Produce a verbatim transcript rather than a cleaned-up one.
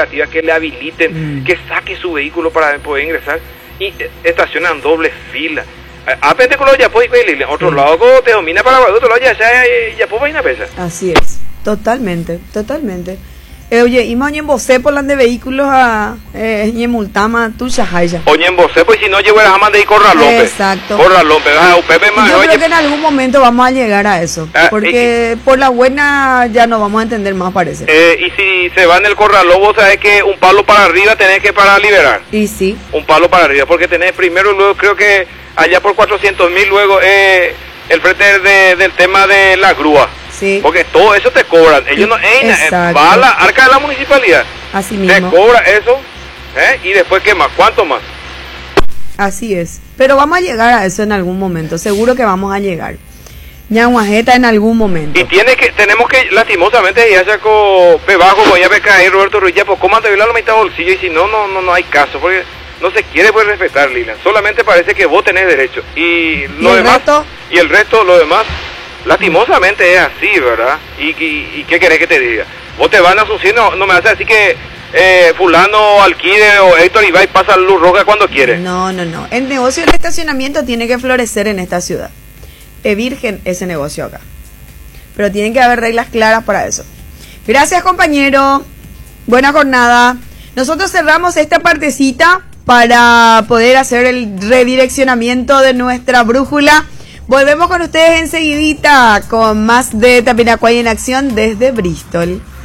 administrativas que le habiliten, mm. que saque su vehículo para poder ingresar y eh, estacionan doble fila. Aparte con los yapos y otro sí. lado te domina para otro lado ya ya ya pues vaina pesa. Así es, totalmente, totalmente. Eh, oye, y mañana en Bosé por las de vehículos a eh, y en multama tu chajaya. Oye, en Bosé pues si no llevo la jamás de ir Corra López. Exacto. Corra López, ah, Pepe más. Yo oye, creo que en algún momento vamos a llegar a eso, ah, porque eh, por la buena ya no vamos a entender más, parece. Eh, y si se va en el Corralobo, sabes que un palo para arriba tenés que para liberar. Y sí. Un palo para arriba, porque tenés primero, luego creo que allá por cuatrocientos mil, luego eh, el frente de, del tema de la grúa. Sí. Porque todo eso te cobran. Ellos no, eh, va a la arca de la municipalidad. Así mismo. Te cobra eso, ¿eh? Y después, ¿qué más? ¿Cuánto más? Así es. Pero vamos a llegar a eso en algún momento. Seguro que vamos a llegar. Ñahuajeta en algún momento. Y tiene que, tenemos que, lastimosamente, ya sacó Pebajo, voy a ver caer Roberto Ruiz, pues cómo ante la mitad bolsillo, y si no, no, no, no hay caso, porque no se quiere pues respetar, Lila. Solamente parece que vos tenés derecho. Y lo ¿Y el demás, resto? y el resto, lo demás, lastimosamente es así, ¿verdad? Y, y, y ¿qué querés que te diga? Vos te van a asusar, no, no me hace así que eh, fulano, Alquide o Héctor Ibai pasa luz roja cuando quiere. No, no, no. El negocio del estacionamiento tiene que florecer en esta ciudad. Es virgen ese negocio acá. Pero tienen que haber reglas claras para eso. Gracias, compañero. Buena jornada. Nosotros cerramos esta partecita para poder hacer el redireccionamiento de nuestra brújula. Volvemos con ustedes enseguidita con más de Tapinacuay en acción desde Bristol.